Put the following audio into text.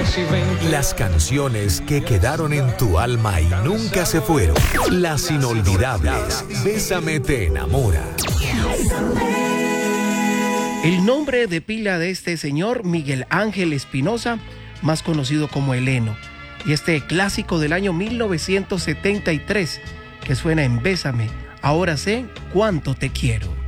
Las canciones que quedaron en tu alma y nunca se fueron. Las inolvidables. Bésame te enamora. El nombre de pila de este señor, Miguel Ángel Espinosa, más conocido como Eleno. Y este clásico del año 1973, que suena en Bésame, ahora sé cuánto te quiero.